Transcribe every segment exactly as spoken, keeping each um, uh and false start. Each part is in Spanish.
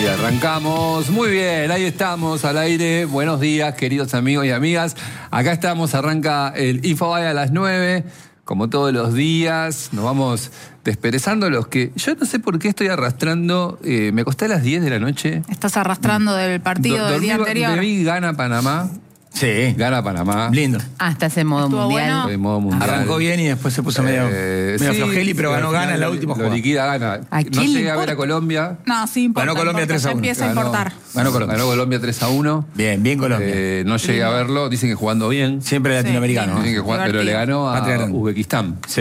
Arrancamos. Muy bien, ahí estamos al aire. Buenos días, queridos amigos y amigas. Acá estamos, arranca el Infobae a las nueve. Como todos los días, nos vamos desperezando los que... Yo no sé por qué estoy arrastrando... Eh, me acosté a las diez de la noche. Estás arrastrando del partido Do, del día dormí, anterior. Me vi gana Panamá. Sí. Gana Panamá. Lindo. Ah, estás en modo ¿Estuvo mundial. bueno? En modo mundial. Arrancó bien y después se puso medio, Eh, medio sí, flojeli, pero ganó al gana final en la lo- última Lo jugada. liquida gana. ¿A No quién le llegué a ver importa? a Colombia. No, sí importa. Ganó Colombia importa, tres a se uno. empieza a Ganó- importar. Ganó Colombia. Ganó Colombia tres a uno. Bien, bien Colombia. Eh, no llegué a verlo. Dicen que jugando bien. Siempre latinoamericano. Sí, Dicen que juega- pero le ganó a Patria grande. Uzbekistán. Sí.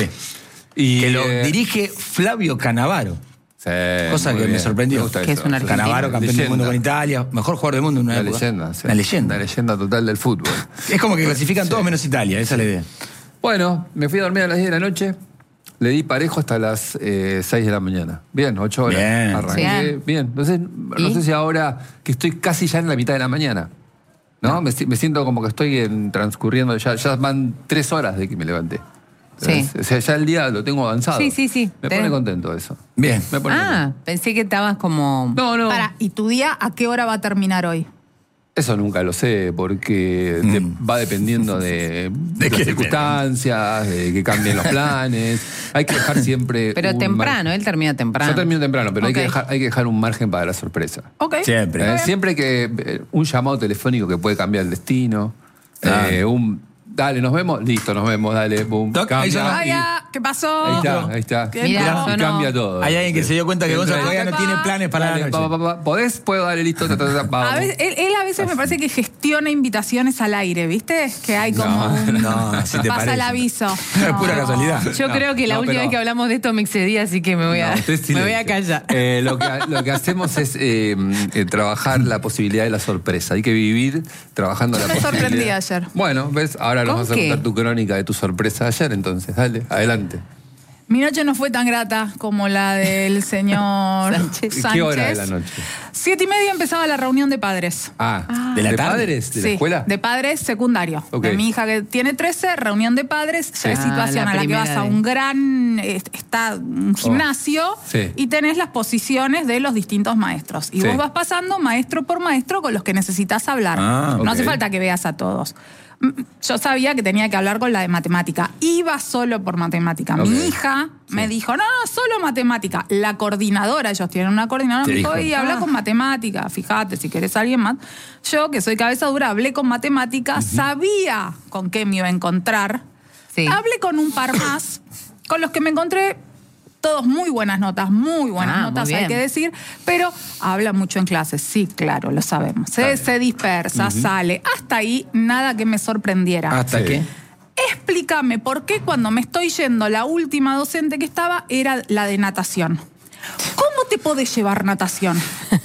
Y, Que lo eh, dirige Flavio Cannavaro. sí, Cosa muy que me bien. sorprendió. Me gusta Que eso. es un argentino. Cannavaro, campeón del Leyenda. mundo con Italia. Mejor jugador del mundo en una Una época. leyenda. Sí. Una leyenda. Una leyenda total del fútbol. Es como que clasifican todos menos Italia, esa es la idea. Bueno, me fui a dormir a las diez de la noche. Le di parejo hasta las eh, seis de la mañana. Bien, ocho horas. Bien. Arranqué. Bien. Bien. Entonces, no ¿Y? sé si ahora que estoy casi ya en la mitad de la mañana. ¿No? Me, si- me siento como que estoy en, transcurriendo. Ya, ya van tres horas de que me levanté. Sí. O sea, ya el día lo tengo avanzado. Sí, sí, sí. Me Tenés- pone contento eso. Bien. Me pone Ah, contento. pensé que estabas como... No, no. Para, ¿y tu día a qué hora va a terminar hoy? Eso nunca lo sé, porque de- Mm. va dependiendo de, ¿De las qué circunstancias, de que cambien los planes. Hay que dejar siempre. Pero un temprano, margen. él termina temprano. Yo termino temprano, pero hay, Ok. que dejar, hay que dejar un margen para la sorpresa. Ok. Siempre. Eh, siempre que. eh, Un llamado telefónico que puede cambiar el destino. Ah. eh, un. Dale, nos vemos. Listo, nos vemos. Dale, boom. Toc, ahí sonó. Cambia. Ah, y- ya, ¿qué pasó? Ahí está, ahí está. ¿Qué Mira, pasó? Y sonó. cambia todo. Hay alguien que se dio cuenta que Entra- Gonzalo todavía no Pa, tiene pa, planes para Dale, la pa, noche. pa, pa, pa. ¿Podés? Puedo, dale, listo. ta, ta, ta, vamos. A veces- él, él a veces me parece que gestiona invitaciones al aire, ¿viste? Que hay como No, un... no, si te pasa parece. el aviso. Es pura casualidad. Yo No, creo que la no, última pero- vez que hablamos de esto me excedí, así que me voy a, No, usted me voy a silencio. callar. Eh, lo, que, lo que hacemos es eh, eh, trabajar la posibilidad de la sorpresa. Hay que vivir trabajando Yo la me posibilidad. sorprendí ayer. Bueno, ¿ves? Ahora nos ¿Con vas a qué? contar tu crónica de tu sorpresa de ayer, entonces. Dale, adelante. Mi noche no fue tan grata como la del señor Sánchez. Sánchez. ¿Qué hora de la noche? Siete y media empezaba la reunión de padres. Ah, ¿de la tarde? padres? ¿De Sí, la escuela? de padres secundario. Ok. De mi hija que tiene trece, reunión de padres, ya es Ah, situación la a la que primera vas a de- un gran, eh, está un gimnasio sí. y tenés las posiciones de los distintos maestros. Y Sí. vos vas pasando maestro por maestro con los que necesitas hablar. Ah, no ok. hace falta que veas a todos. Mm, Yo sabía que tenía que hablar con la de matemática. Iba solo por matemática. Ok. Mi hija me Sí. dijo, no, no, solo matemática. La coordinadora, ellos tienen una coordinadora, Te me dijo, dijo. y habla Ah. con matemática, fíjate, si querés a alguien más. Yo, que soy cabeza dura, hablé con matemática, sabía con qué me iba a encontrar. Sí. Hablé con un par más, con los que me encontré todos muy buenas notas, muy buenas Ah, notas, muy hay bien. que decir, pero habla mucho en clases, sí, claro, lo sabemos. Se, se dispersa, sale. Hasta ahí, nada que me sorprendiera. ¿Hasta Sí. qué? Explícame por qué cuando me estoy yendo, la última docente que estaba era la de natación. ¿Cómo te podés llevar natación?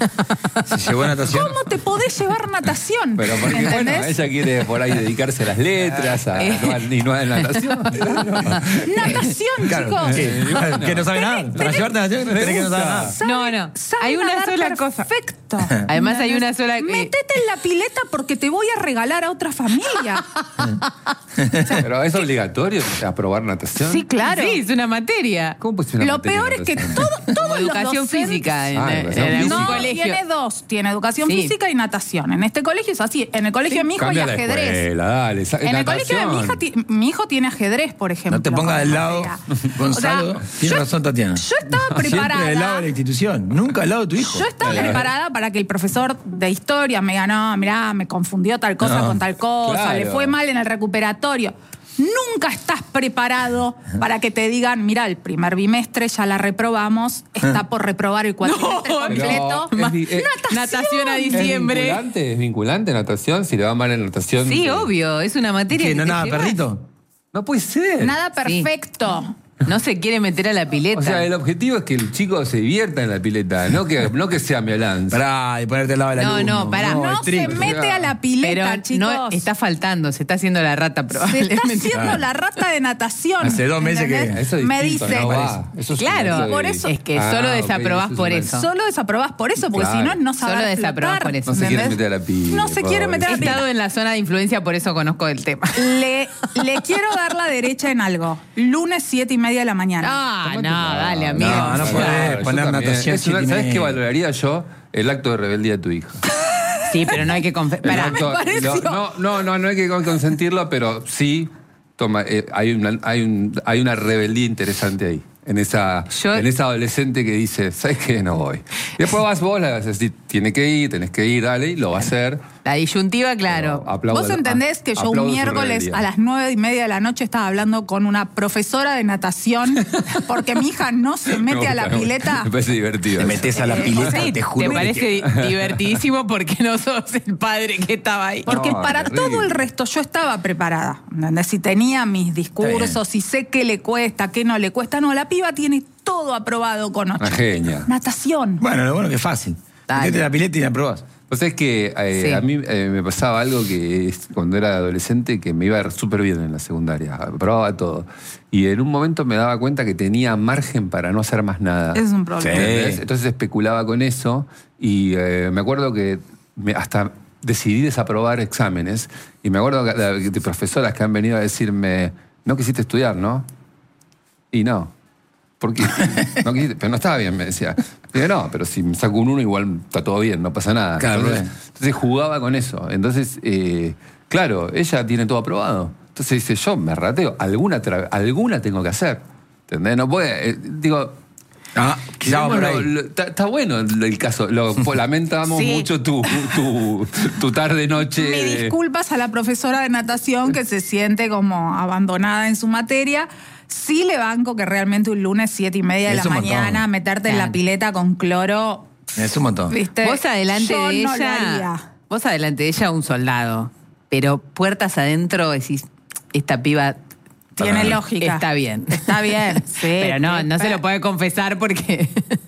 Si llegó a natación. ¿Cómo te podés llevar natación? Pero porque, bueno, ¿Entendés? ella quiere por ahí dedicarse a las letras, a, no, a- y no a la natación. Natación, Claro, chicos. ¿qué? Que no sabe nada. Para llevarte a natación, tenés que no saber nada. Sabe- No, no. sabe Hay una nadar sola cosa. Perfecto. Además hay una sola que- Métete en la pileta porque te voy a regalar a otra familia. Pero es obligatorio aprobar natación. Sí, claro. Sí, es una materia. ¿Cómo pusiste una Lo materia de peor es que natación? todo, Como todos los educación docentes- física en, Ah, en educación algún física. No, colegio. tiene dos. Tiene educación Sí. física y natación. En este colegio es así. En el colegio de mi hijo hay Cambia la ajedrez. escuela, dale. sa- En el colegio de mi, natación. hija ti- mi hijo tiene ajedrez, por ejemplo. No te pongas del como lado, materia. Gonzalo. O sea, Tiene yo- razón, Tatiana. Yo estaba Siempre preparada. del lado de la institución, nunca al lado de tu hijo. Yo estaba Dale, dale. preparada para que el profesor de historia me diga, no, mirá, me confundió tal cosa No, con tal cosa, claro. le fue mal en el recuperatorio. Nunca estás preparado para que te digan, mira, el primer bimestre ya la reprobamos, está por reprobar el cuatrimestre No, completo. Pero es di- es- Natación a ¿Es diciembre. vinculante? ¿Es vinculante natación? Si le va mal en natación. Sí, eh, obvio, es una materia ¿Qué? que ¿No te nada, llevas. perrito? No puede ser. Nada perfecto. No se quiere meter a la pileta. O sea, el objetivo es que el chico se divierta en la pileta, no que, no que sea mi alance. Pará, y ponerte al lado de la No, luz. no, pará. No, se estricto. mete a la pileta, Pero chicos. no está faltando, se está haciendo la rata Se probablemente. está haciendo la rata de natación. Hace dos meses que- ¿entendés? Eso es Me distinto, dice, no va. Eso es Claro, un acto por de- eso- Es que Ah, solo ok, desaprobás eso es por una- eso. solo desaprobás por eso, porque Claro. si no, no sabes Solo desaprobás flotar, por eso. No se quiere ¿entendés? meter a la pileta. No se quiere meter a He la pileta. estado en la zona de influencia, por eso conozco el tema. Le, le quiero dar la derecha en algo. Lunes siete y media media de la mañana. Ah, no, Tomate- dale, amigo. No, no Claro, podés yo poner también. natación Es una- siete y ¿Sabes qué media. valoraría yo? El acto de rebeldía de tu hija. Sí, pero no hay que confe- El Pará. acto- pareció. lo- no, no, no, no hay que consentirlo, pero sí, toma, eh, hay, una, hay, un, hay una rebeldía interesante ahí. En esa, Yo- en esa adolescente que dice, ¿sabes qué? No voy. Y después vas vos, le vas a decir, tiene que ir, tenés que ir, dale, y lo va a hacer. La disyuntiva, claro. Aplaudo- Vos entendés que yo aplaudo un su miércoles rebeldía. a las nueve y media de la noche estaba hablando con una profesora de natación porque mi hija no se Me mete a la gusta, me gusta. pileta. Me parece divertido. Te eso. metes a la Eh, pileta, sí, te juro ¿Te que parece di- divertidísimo porque no sos el padre que estaba ahí? Porque No, para terrible. todo el resto yo estaba preparada. ¿Entendés? Si tenía mis discursos, si sé qué le cuesta, qué no le cuesta. No, la piba tiene todo aprobado con ocho. Una genia. Natación. Bueno, lo bueno que es fácil. Dale. Metete a la pileta y la probás. Pues es que eh, Sí. a mí eh, me pasaba algo que es- cuando era adolescente que me iba súper bien en la secundaria, probaba todo. Y en un momento me daba cuenta que tenía margen para no hacer más nada. Es un problema. Sí. ¿Entendés? Entonces especulaba con eso y eh, me acuerdo que me- hasta decidí desaprobar exámenes y me acuerdo que- de, de profesoras que han venido a decirme, no quisiste estudiar, ¿no? Y no. ¿Por qué? No quisiste, pero no estaba bien, me decía. Y digo, no, pero si me saco un uno igual está todo bien, no pasa nada. Claro, entonces, bien. entonces jugaba con eso. Entonces, eh, claro, ella tiene todo aprobado. Entonces dice, yo me rateo, alguna, tra- alguna tengo que hacer. ¿Entendés? No puede, eh, digo... Ah, quizá va por Bueno, ahí. lo- Está está bueno el el caso. Lo, po- lamentamos Sí. mucho tu, tu, tu tarde-noche. Mi de- disculpas a la profesora de natación que se siente como abandonada en su materia. Sí le banco que realmente un lunes siete y media de Es la un montón. mañana meterte en la Claro. pileta con cloro, Es un montón. ¿viste? Vos adelante Yo de no lo ella. haría. Vos adelante de ella un soldado. Pero puertas adentro decís, esta piba Tiene Para- lógica. está bien. Está bien, sí. Pero no, no se lo puede confesar porque.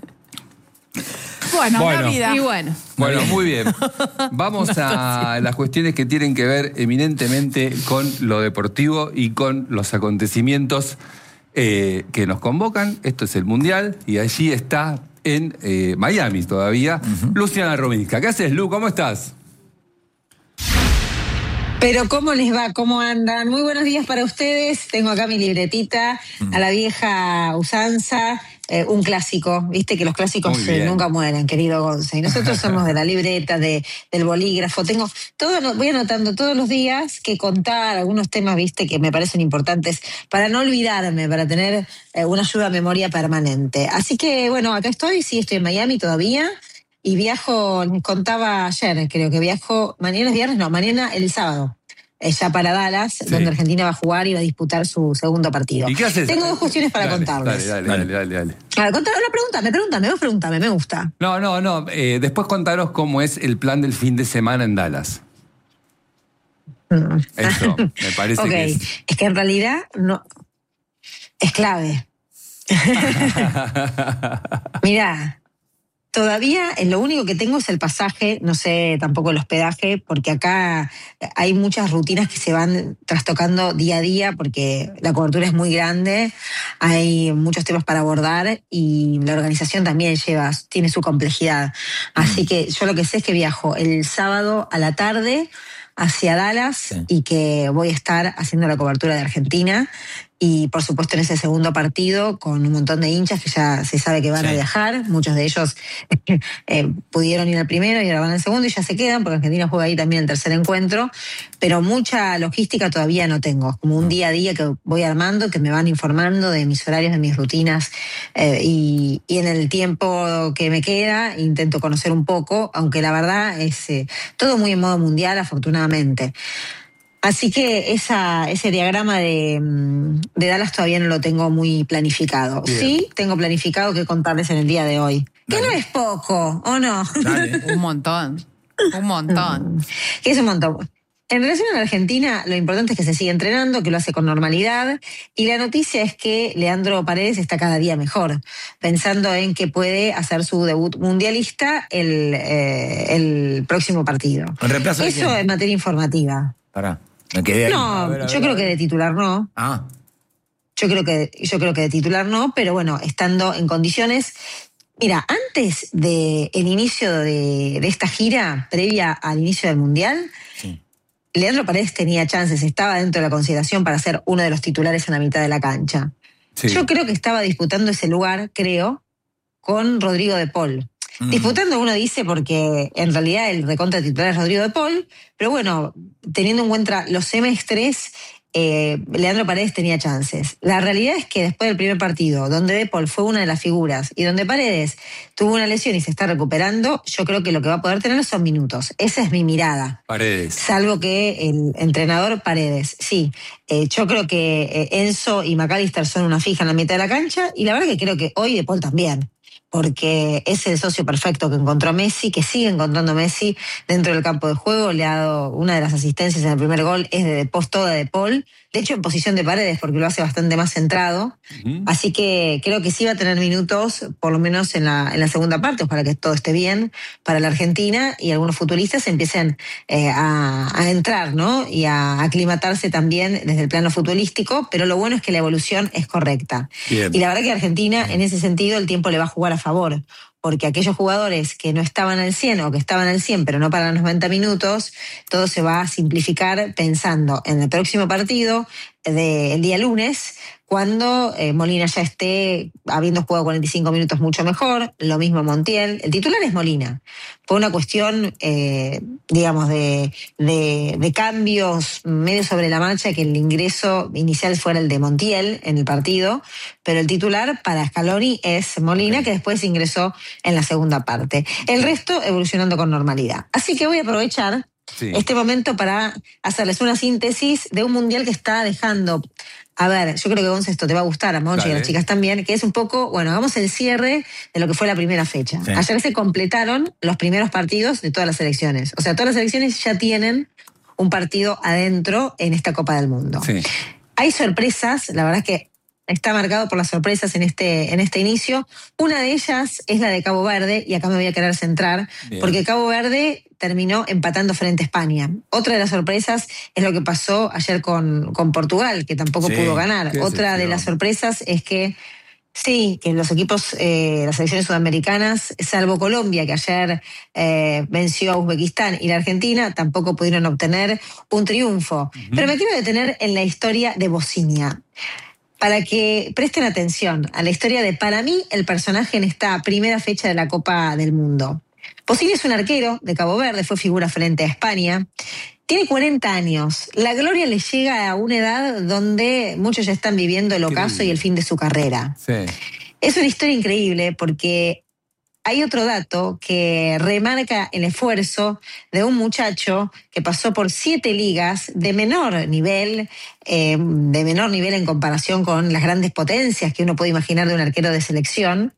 Bueno, Bueno. la vida. Y bueno. Bueno, muy bien. Vamos a las cuestiones que tienen que ver eminentemente con lo deportivo y con los acontecimientos eh, que nos convocan. Esto es el Mundial y allí está en eh, Miami todavía Luciana Rominska. ¿Qué haces, Lu? ¿Cómo estás? Pero ¿cómo les va? ¿Cómo andan? Muy buenos días para ustedes. Tengo acá mi libretita, a la vieja usanza, eh, un clásico. Viste que los clásicos Muy eh, bien. nunca mueren, querido Gonza. Y nosotros somos de la libreta, de, del bolígrafo. Tengo todo, ano- voy anotando todos los días que contar algunos temas, viste, que me parecen importantes para no olvidarme, para tener eh, una ayuda a memoria permanente. Así que, bueno, acá estoy, sí, estoy en Miami todavía. Y viajo, les contaba ayer, creo que viajo, mañana es viernes, no, mañana el sábado, eh, ya para Dallas, Sí. donde Argentina va a jugar y va a disputar su segundo partido. ¿Y qué haces? Tengo dos cuestiones para Dale, contarles. Dale, dale, dale, dale. dale. A ver, contá- no, pregúntame, pregúntame, vos pregúntame, me gusta. No, no, no. eh, después contanos cómo es el plan del fin de semana en Dallas. Mm. Eso, me parece Ok, que es. es. que en realidad no es clave. Mirá, todavía eh, lo único que tengo es el pasaje, no sé tampoco el hospedaje, porque acá hay muchas rutinas que se van trastocando día a día porque la cobertura es muy grande, hay muchos temas para abordar y la organización también lleva, tiene su complejidad. Así que yo lo que sé es que viajo el sábado a la tarde hacia Dallas Sí. y que voy a estar haciendo la cobertura de Argentina y por supuesto en ese segundo partido con un montón de hinchas que ya se sabe que van Sí. a viajar, muchos de ellos eh, pudieron ir al primero y ahora van al segundo y ya se quedan porque Argentina juega ahí también el tercer encuentro, pero mucha logística todavía no tengo, es como un día a día que voy armando, que me van informando de mis horarios, de mis rutinas eh, y, y en el tiempo que me queda intento conocer un poco, aunque la verdad es eh, todo muy en modo mundial afortunadamente. Así que esa, ese diagrama de, mm, de Dallas todavía no lo tengo muy planificado. Bien. Sí, tengo planificado qué contarles en el día de hoy. Que Dale. no es poco, ¿o no? Dale. Un montón. Un montón. Que es un montón. En relación a la Argentina, lo importante es que se sigue entrenando, que lo hace con normalidad. Y la noticia es que Leandro Paredes está cada día mejor, pensando en que puede hacer su debut mundialista el, eh, el próximo partido. ¿En reemplazo de Eso quién? en materia informativa. Pará, me quedé ahí. No, A ver, a yo ver, creo a que ver. de titular no. Ah, Yo creo que, yo creo que de titular no, pero bueno, estando en condiciones. Mira, antes del inicio de, de esta gira, previa al inicio del Mundial, sí. Leandro Paredes tenía chances, estaba dentro de la consideración para ser uno de los titulares en la mitad de la cancha. Sí. Yo creo que estaba disputando ese lugar, creo, con Rodrigo de Paul. Mm. Disputando, uno dice, porque en realidad el recontra titular es Rodrigo de Paul, pero bueno, teniendo en cuenta los semestres, eh, Leandro Paredes tenía chances. La realidad es que después del primer partido, donde de Paul fue una de las figuras y donde Paredes tuvo una lesión y se está recuperando, yo creo que lo que va a poder tener son minutos. Esa es mi mirada. Paredes. Salvo que el entrenador Paredes, sí. Eh, yo creo que eh, Enzo y McAllister son una fija en la mitad de la cancha, y la verdad que creo que hoy de Paul también, porque es el socio perfecto que encontró Messi, que sigue encontrando Messi dentro del campo de juego. Le ha dado una de las asistencias en el primer gol, es de post toda de Paul, de hecho en posición de Paredes, porque lo hace bastante más centrado. Uh-huh. Así que creo que sí va a tener minutos, por lo menos en la, en la segunda parte, para que todo esté bien para la Argentina y algunos futbolistas empiecen eh, a, a entrar, ¿no? Y a aclimatarse también desde el plano futbolístico, pero lo bueno es que la evolución es correcta. Bien. Y la verdad que Argentina, en ese sentido, el tiempo le va a jugar a favor, porque aquellos jugadores que no estaban al cien o que estaban al cien pero no para los noventa minutos, todo se va a simplificar pensando en el próximo partido del día lunes, cuando eh, Molina ya esté habiendo jugado cuarenta y cinco minutos mucho mejor, lo mismo Montiel. El titular es Molina, por una cuestión, eh, digamos, de, de, de cambios medio sobre la marcha, que el ingreso inicial fuera el de Montiel en el partido, pero el titular para Scaloni es Molina, que después ingresó en la segunda parte. El resto evolucionando con normalidad. Así que voy a aprovechar sí. este momento para hacerles una síntesis de un mundial que está dejando... A ver, yo creo que Gonza esto te va a gustar, a Monchi y a las chicas también, que es un poco, bueno, hagamos el cierre de lo que fue la primera fecha. Sí. Ayer se completaron los primeros partidos de todas las selecciones. O sea, todas las selecciones ya tienen un partido adentro en esta Copa del Mundo. Sí. Hay sorpresas, la verdad es que está marcado por las sorpresas en este, en este inicio. Una de ellas es la de Cabo Verde, y acá me voy a querer centrar, bien, porque Cabo Verde terminó empatando frente a España. Otra de las sorpresas es lo que pasó ayer con, con Portugal, que tampoco sí, pudo ganar. Otra de las sorpresas es que sí, que los equipos, eh, las selecciones sudamericanas, salvo Colombia, que ayer eh, venció a Uzbekistán, y la Argentina, tampoco pudieron obtener un triunfo. Uh-huh. Pero me quiero detener en la historia de Bosnia, para que presten atención a la historia de, para mí, el personaje en esta primera fecha de la Copa del Mundo. Bosnia es un arquero de Cabo Verde, fue figura frente a España. Tiene cuarenta años. La gloria le llega a una edad donde muchos ya están viviendo el ocaso y el fin de su carrera. Sí. Es una historia increíble porque hay otro dato que remarca el esfuerzo de un muchacho que pasó por siete ligas de menor nivel, eh, de menor nivel en comparación con las grandes potencias que uno puede imaginar de un arquero de selección,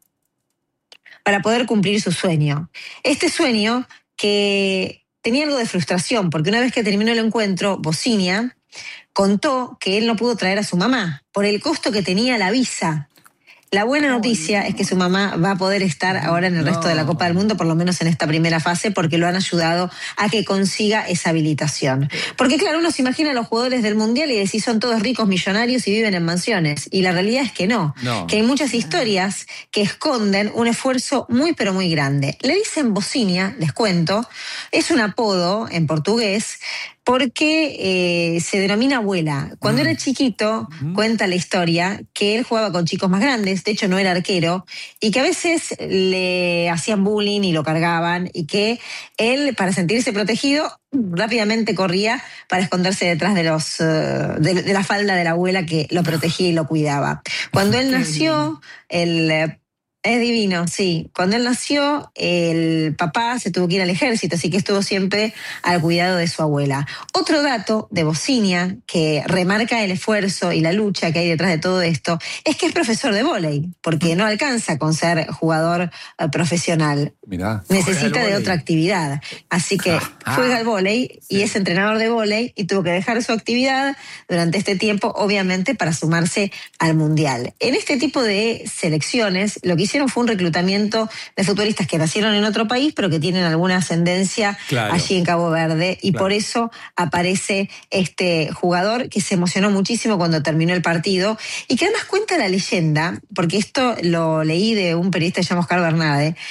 para poder cumplir su sueño. Este sueño que tenía algo de frustración, porque una vez que terminó el encuentro, Bosnia contó que él no pudo traer a su mamá por el costo que tenía la visa. La buena noticia es que su mamá va a poder estar ahora en el resto de la Copa del Mundo, por lo menos en esta primera fase, porque lo han ayudado a que consiga esa habilitación. Porque claro, uno se imagina a los jugadores del Mundial y decís son todos ricos, millonarios y viven en mansiones. Y la realidad es que no, no. que hay muchas historias que esconden un esfuerzo muy pero muy grande. Le dicen Bosnia, les cuento, es un apodo en portugués, porque eh, se denomina abuela. Cuando mm. era chiquito, mm. cuenta la historia que él jugaba con chicos más grandes, de hecho no era arquero, y que a veces le hacían bullying y lo cargaban, y que él, para sentirse protegido, rápidamente corría para esconderse detrás de los uh, de, de la falda de la abuela que lo protegía y lo cuidaba. Cuando él nació, el... Es divino, sí. Cuando él nació, el papá se tuvo que ir al ejército, así que estuvo siempre al cuidado de su abuela. Otro dato de Bosnia que remarca el esfuerzo y la lucha que hay detrás de todo esto es que es profesor de vóley, porque no alcanza con ser jugador uh, profesional. Mirá, necesita de otra actividad. Así que juega al vóley y es entrenador de vóley, y tuvo que dejar su actividad durante este tiempo, obviamente, para sumarse al Mundial. En este tipo de selecciones, lo que hicieron fue un reclutamiento de futbolistas que nacieron en otro país, pero que tienen alguna ascendencia claro. allí en Cabo Verde, y claro. por eso aparece este jugador que se emocionó muchísimo cuando terminó el partido, y que además cuenta la leyenda, porque esto lo leí de un periodista llamado Oscar Bernade,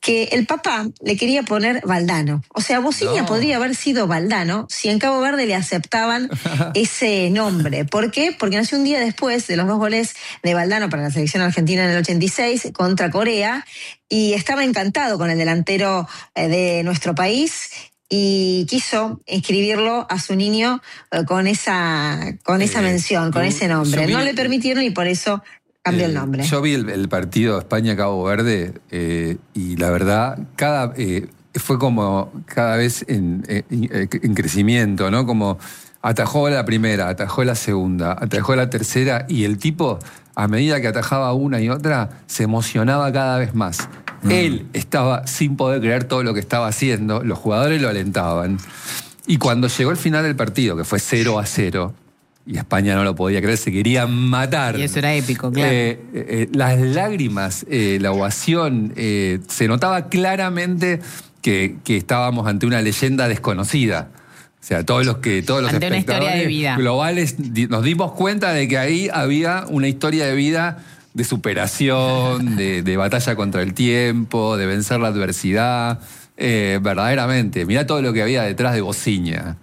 que el papá le quería poner Valdano. O sea, Bosiña No. podría haber sido Valdano si en Cabo Verde le aceptaban ese nombre. ¿Por qué? Porque nació un día después de los dos goles de Valdano para la selección argentina en el ochenta y seis contra Corea, y estaba encantado con el delantero eh, de nuestro país, y quiso inscribirlo a su niño eh, con esa, con esa Eh, mención, con yo- ese nombre. yo vi- No le permitieron y por eso cambió Eh, el nombre. Yo vi el, el partido España-Cabo Verde eh, y la verdad, cada eh, fue como cada vez en, en- en crecimiento, ¿no? Como atajó la primera, atajó la segunda, atajó la tercera, y el tipo, a medida que atajaba una y otra, se emocionaba cada vez más. Mm. Él estaba sin poder creer todo lo que estaba haciendo, los jugadores lo alentaban. Y cuando llegó el final del partido, que fue cero a cero, y España no lo podía creer, se querían matar. Y eso era épico, claro. Eh, eh, las lágrimas, eh, la ovación, eh, se notaba claramente que, que estábamos ante una leyenda desconocida. O sea, todos los que todos los Ante una historia de espectadores vida. globales di- nos dimos cuenta de que ahí había una historia de vida, de superación, de, de batalla contra el tiempo, de vencer la adversidad. Eh, verdaderamente, mirá todo lo que había detrás de Bosiña.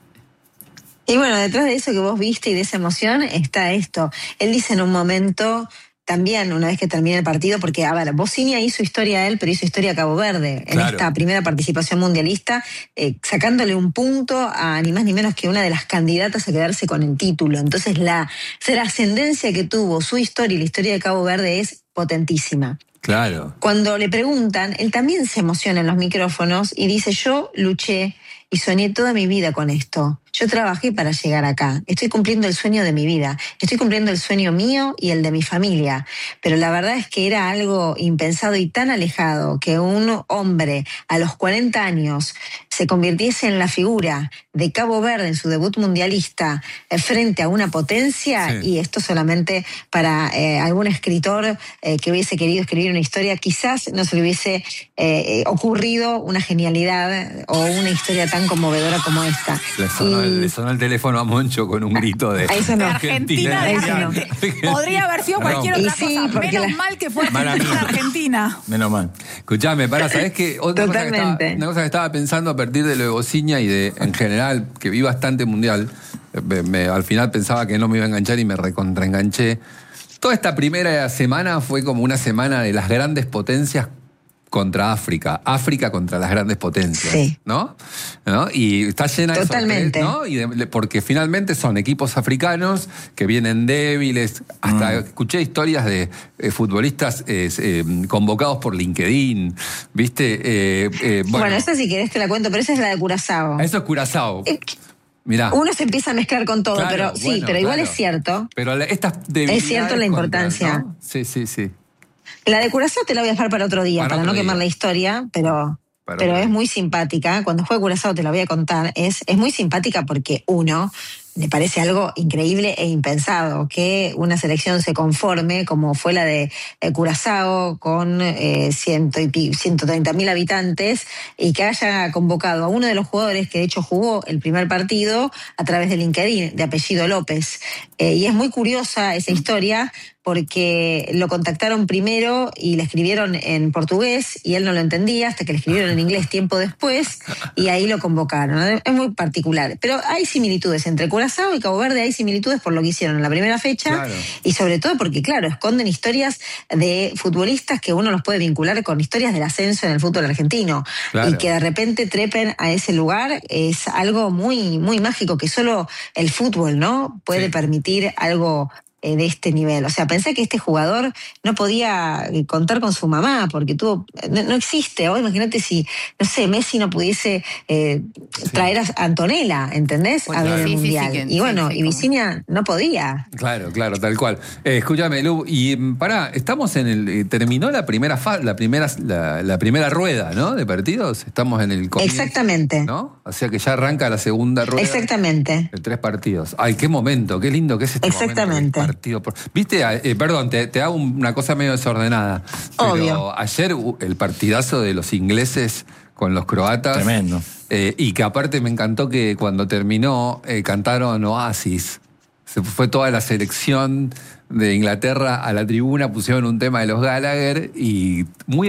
Y bueno, detrás de eso que vos viste y de esa emoción está esto. Él dice en un momento, también una vez que termina el partido, porque, a ver, Bosiña hizo historia a él, pero hizo historia a Cabo Verde en Claro. esta primera participación mundialista, eh, sacándole un punto a ni más ni menos que una de las candidatas a quedarse con el título. Entonces la trascendencia que tuvo su historia y la historia de Cabo Verde es potentísima. Claro. Cuando le preguntan, él también se emociona en los micrófonos y dice, yo luché y soñé toda mi vida con esto. Yo trabajé para llegar acá. Estoy cumpliendo el sueño de mi vida. Estoy cumpliendo el sueño mío y el de mi familia. Pero la verdad es que era algo impensado y tan alejado que un hombre a los cuarenta años se convirtiese en la figura de Cabo Verde en su debut mundialista eh, frente a una potencia, Sí. y esto solamente para eh, algún escritor eh, que hubiese querido escribir una historia, quizás no se le hubiese eh, ocurrido una genialidad o una historia tan conmovedora como esta. Le sonó, Y- el, le sonó el teléfono a Moncho con un grito de Ahí sonó. De Argentina, de Eso no. Argentina. Podría haber sido cualquier Y otra sí, cosa. porque Menos la- mal que fue Mala Argentina, mía. Argentina. Menos mal. Escuchame, pará, ¿sabés qué? Otra cosa que, estaba, Totalmente. una cosa que estaba pensando a partir de lo de Bosiña y de, en general, que vi bastante mundial, me- me- al final pensaba que no me iba a enganchar y me recontraenganché. Toda esta primera semana fue como una semana de las grandes potencias contra África, África contra las grandes potencias, Sí. ¿no? ¿No? Y está llena de Totalmente. sorpresas, ¿no? Y de- porque finalmente son equipos africanos que vienen débiles. Hasta escuché historias de eh, futbolistas eh, eh, convocados por LinkedIn, ¿viste? Eh, eh, Bueno, bueno, esa si querés te la cuento, pero esa es la de Curazao. eso es Curazao. Eh, Mirá. Uno se empieza a mezclar con todo, Claro, pero sí, bueno, pero igual claro. es cierto. Pero la- estas debilidades Es cierto la contra, importancia. ¿no? Sí, sí, sí. La de Curazao te la voy a dejar para otro día, Para para, otro no quemar día. la historia, pero, Para pero otro es día. muy simpática. Cuando juega Curazao te la voy a contar. Es, es muy simpática porque, uno, le parece algo increíble e impensado que una selección se conforme, como fue la de eh, Curazao, con eh, ciento y pi- ciento treinta mil habitantes, y que haya convocado a uno de los jugadores que de hecho jugó el primer partido a través de LinkedIn, de apellido López. Eh, y es muy curiosa esa historia porque lo contactaron primero y le escribieron en portugués y él no lo entendía hasta que le escribieron en inglés tiempo después y ahí lo convocaron. Es muy particular. Pero hay similitudes entre Curazao y Cabo Verde, hay similitudes por lo que hicieron en la primera fecha. Claro. Y sobre todo porque, claro, esconden historias de futbolistas que uno los puede vincular con historias del ascenso en el fútbol argentino. Claro. Y que de repente trepen a ese lugar es algo muy, muy mágico, que solo el fútbol, ¿no?, puede Sí. permitir algo eh, de este nivel. O sea, pensé que este jugador no podía eh, contar con su mamá porque tuvo, no, no existe. Hoy imagínate si, no sé, Messi no pudiese eh, traer a Antonella, ¿entendés? Pues a ver sí, el sí, sí, mundial. que- y bueno, sí, sí, y como- Vicinia no podía. Claro, claro, tal cual. Eh, escúchame, Lu, y mm, pará, estamos en el. eh, terminó la primera fa- la primera, la, la primera rueda, ¿no? De partidos. Estamos en el comienzo, Exactamente. ¿no? O sea que ya arranca la segunda rueda. Exactamente. De tres partidos. Ay, qué momento, qué lindo que es este Exactamente. momento del partido. Por- Viste, eh, perdón, te, te hago una cosa medio desordenada. Pero Obvio. ayer uh, el partidazo de los ingleses con los croatas. Tremendo. Eh, y que aparte me encantó que cuando terminó eh, cantaron Oasis. Se fue toda la selección de Inglaterra a la tribuna, pusieron un tema de los Gallagher y muy